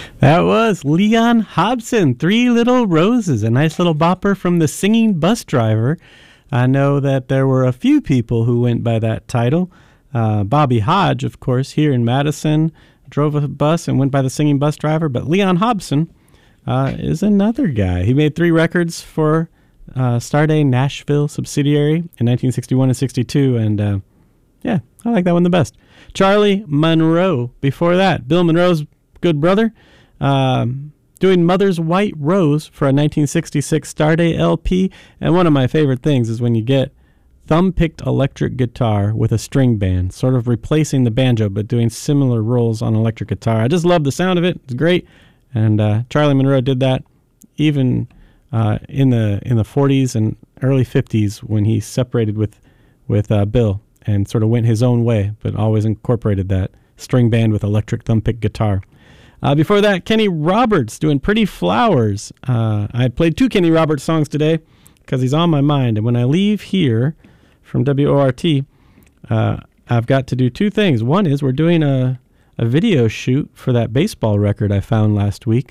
That was Leon Hobson, Three Little Roses, a nice little bopper from The Singing Bus Driver. I know that there were a few people who went by that title. Bobby Hodge, of course, here in Madison, drove a bus and went by The Singing Bus Driver, but Leon Hobson is another guy. He made 3 records for Starday Nashville subsidiary in 1961 and 62, and yeah, I like that one the best. Charlie Monroe, before that, Bill Monroe's good brother, doing Mother's White Rose for a 1966 Starday LP. And one of my favorite things is when you get thumb-picked electric guitar with a string band, sort of replacing the banjo, but doing similar roles on electric guitar. I just love the sound of it. It's great. And Charlie Monroe did that even in the 40s and early 50s when he separated with Bill and sort of went his own way, but always incorporated that string band with electric thumb-picked guitar. Before that, Kenny Roberts doing Pretty Flowers. I played 2 Kenny Roberts songs today because he's on my mind. And when I leave here from WORT, I've got to do 2 things. One is we're doing a video shoot for that baseball record I found last week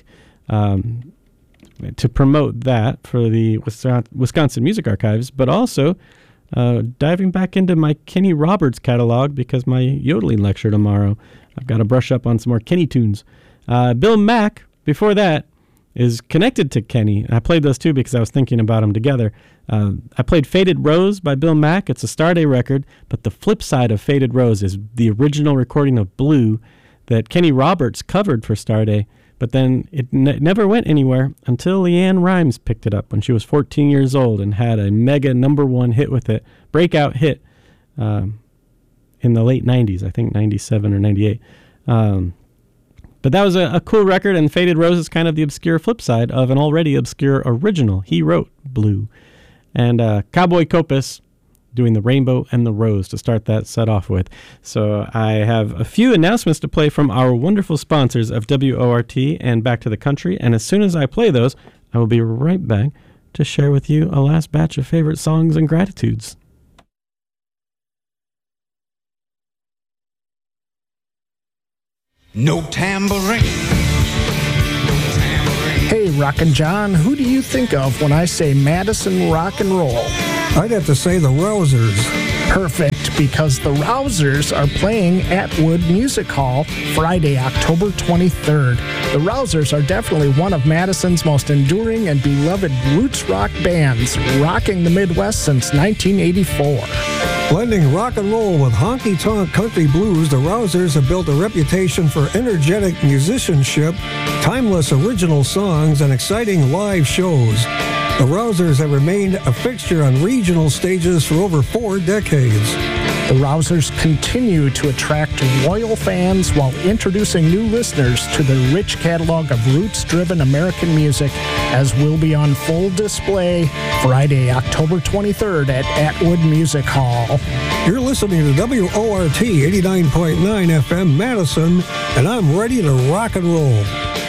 to promote that for the Wisconsin Music Archives, but also diving back into my Kenny Roberts catalog because my yodeling lecture tomorrow, I've got to brush up on some more Kenny tunes. Bill Mack, before that, is connected to Kenny. I played those 2 because I was thinking about them together. I played Faded Rose by Bill Mack. It's a Starday record, but the flip side of Faded Rose is the original recording of Blue that Kenny Roberts covered for Starday, but then it never went anywhere until Leanne Rimes picked it up when she was 14 years old and had a mega #1 hit with it, breakout hit in the late 90s, I think 97 or 98. But that was a cool record, and Faded Rose is kind of the obscure flip side of an already obscure original. He wrote Blue. And Cowboy Copus doing The Rainbow and the Rose to start that set off with. So I have a few announcements to play from our wonderful sponsors of WORT and Back to the Country, and as soon as I play those, I will be right back to share with you a last batch of favorite songs and gratitudes. No tambourine. Hey, Rockin' John, who do you think of when I say Madison rock and roll? I'd have to say the Rousers. Perfect, because the Rousers are playing at Wood Music Hall Friday, October 23rd. The Rousers are definitely one of Madison's most enduring and beloved roots rock bands, rocking the Midwest since 1984. Blending rock and roll with honky-tonk country blues, the Rousers have built a reputation for energetic musicianship, timeless original songs, and exciting live shows. The Rousers have remained a fixture on regional stages for over 4 decades. The Rousers continue to attract loyal fans while introducing new listeners to their rich catalog of roots-driven American music, as will be on full display Friday, October 23rd at Atwood Music Hall. You're listening to WORT 89.9 FM Madison, and I'm ready to rock and roll.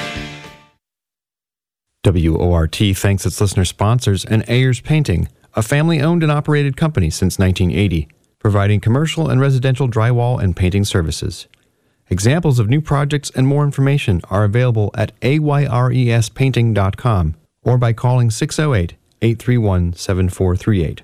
WORT thanks its listener sponsors and Ayers Painting, a family-owned and operated company since 1980, providing commercial and residential drywall and painting services. Examples of new projects and more information are available at ayrespainting.com or by calling 608-831-7438.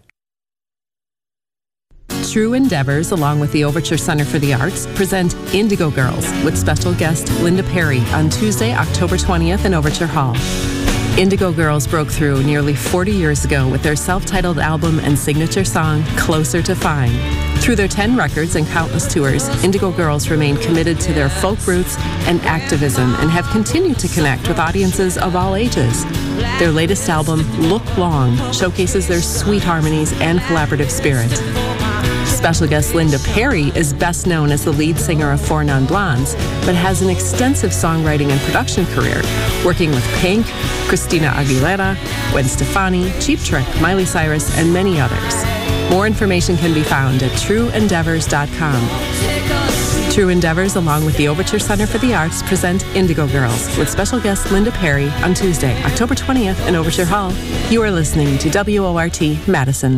True Endeavors, along with the Overture Center for the Arts, present Indigo Girls with special guest Linda Perry on Tuesday, October 20th in Overture Hall. Indigo Girls broke through nearly 40 years ago with their self-titled album and signature song, Closer to Fine. Through their 10 records and countless tours, Indigo Girls remain committed to their folk roots and activism and have continued to connect with audiences of all ages. Their latest album, Look Long, showcases their sweet harmonies and collaborative spirit. Special guest Linda Perry is best known as the lead singer of Four Non Blondes, but has an extensive songwriting and production career, working with Pink, Christina Aguilera, Gwen Stefani, Cheap Trick, Miley Cyrus, and many others. More information can be found at trueendeavors.com. True Endeavors, along with the Overture Center for the Arts, present Indigo Girls with special guest Linda Perry on Tuesday, October 20th in Overture Hall. You are listening to WORT Madison.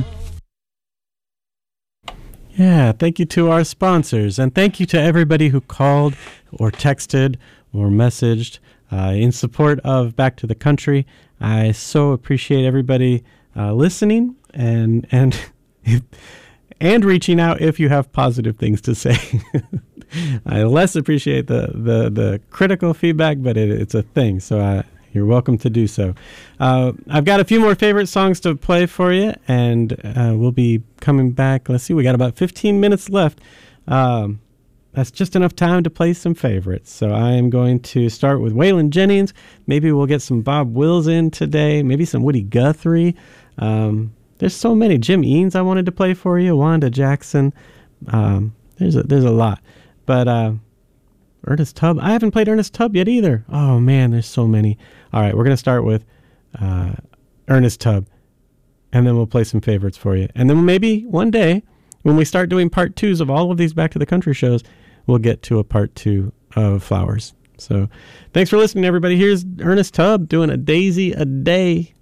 Yeah, thank you to our sponsors, and thank you to everybody who called or texted or messaged. in support of Back to the Country. I so appreciate everybody listening and and reaching out if you have positive things to say. I less appreciate the critical feedback, but it's a thing, so you're welcome to do so. I've got a few more favorite songs to play for you, and we'll be coming back. Let's see, we got about 15 minutes left. That's just enough time to play some favorites. So I am going to start with Waylon Jennings. Maybe we'll get some Bob Wills in today, maybe some Woody Guthrie. There's so many. Jim Eanes I wanted to play for you, Wanda Jackson. There's a lot. But Ernest Tubb. I haven't played Ernest Tubb yet either. Oh, man, there's so many. All right, we're going to start with Ernest Tubb, and then we'll play some favorites for you. And then maybe one day, when we start doing part 2s of all of these Back to the Country shows, we'll get to a part 2 of Flowers. So thanks for listening, everybody. Here's Ernest Tubb doing A Daisy a Day.